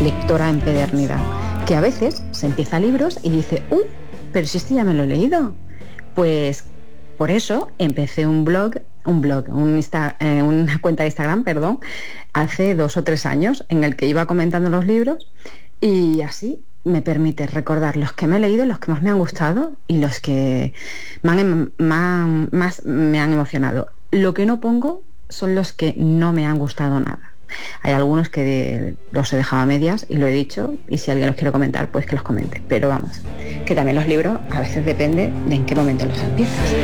lectora empedernida, que a veces se empieza libros y dice, uy, pero si este ya me lo he leído. Pues por eso empecé una cuenta de Instagram, perdón, hace 2 o 3 años, en el que iba comentando los libros, y así me permite recordar los que me he leído, los que más me han gustado y los que más me han emocionado. Lo que no pongo son los que no me han gustado nada. Hay algunos que los he dejado a medias y lo he dicho, y si alguien los quiere comentar, pues que los comente. Pero vamos, que también los libros a veces depende de en qué momento los empiezas.